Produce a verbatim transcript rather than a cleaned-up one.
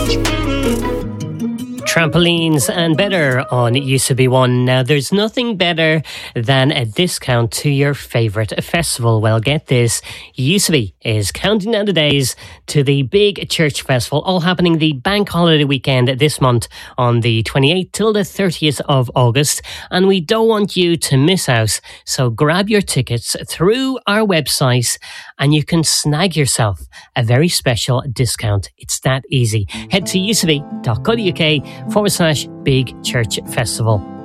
Trampolines and better on U C B one. Now, there's nothing better than a discount to your favourite festival. Well, get this. U C B is counting down the days to the big church festival, all happening the bank holiday weekend this month on the twenty-eighth till the thirtieth of August. And we don't want you to miss out. So grab your tickets through our website and you can snag yourself a very special discount. It's that easy. Head to ucb.co.uk forward slash Big Church Festival.